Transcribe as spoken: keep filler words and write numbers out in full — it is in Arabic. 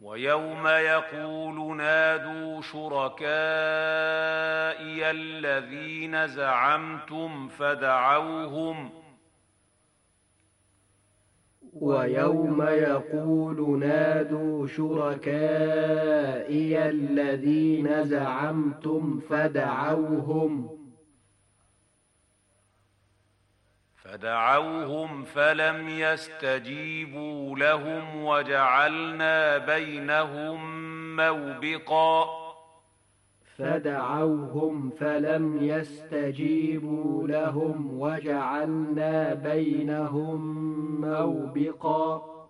ويوم يقول نادوا شركائي الذين زعمتم فدعوهم ويوم يقول نادوا شركائي الذين زعمتم فدعوهم فدعوهم فلم يستجيبوا لهم وجعلنا بينهم موبقا فدعوهم فلم يستجيبوا لهم وجعلنا بينهم موبقا